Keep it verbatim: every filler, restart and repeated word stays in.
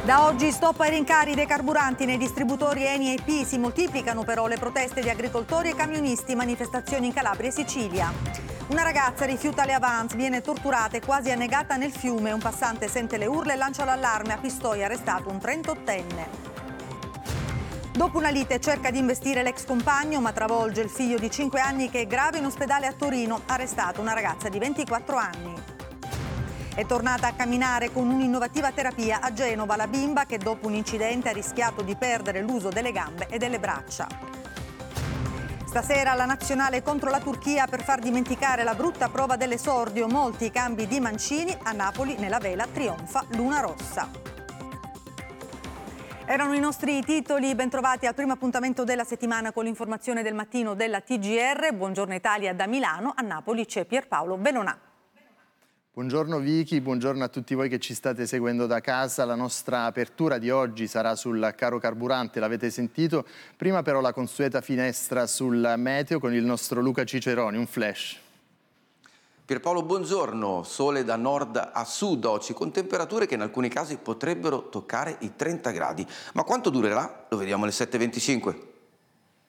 Da oggi stop ai rincari dei carburanti nei distributori Eni e I P. Si moltiplicano però le proteste di agricoltori e camionisti, manifestazioni in Calabria e Sicilia. Una ragazza rifiuta le avance, viene torturata e quasi annegata nel fiume. Un passante sente le urla e lancia l'allarme. A Pistoia arrestato un trentottenne. Dopo una lite cerca di investire l'ex compagno, ma travolge il figlio di cinque anni che è grave in ospedale a Torino. Arrestato una ragazza di ventiquattro anni. È tornata a camminare con un'innovativa terapia a Genova la bimba che dopo un incidente ha rischiato di perdere l'uso delle gambe e delle braccia. Stasera la nazionale contro la Turchia per far dimenticare la brutta prova dell'esordio. Molti cambi di Mancini, a Napoli nella vela trionfa Luna Rossa. Erano i nostri titoli, bentrovati al primo appuntamento della settimana con l'informazione del mattino della T G R. Buongiorno Italia da Milano, a Napoli c'è Pierpaolo Bellonà. Buongiorno Vicky, buongiorno a tutti voi che ci state seguendo da casa. La nostra apertura di oggi sarà sul caro carburante, l'avete sentito. Prima però la consueta finestra sul meteo con il nostro Luca Ciceroni, un flash. Pierpaolo, buongiorno. Sole da nord a sud oggi, con temperature che in alcuni casi potrebbero toccare i trenta gradi. Ma quanto durerà? Lo vediamo alle sette e venticinque.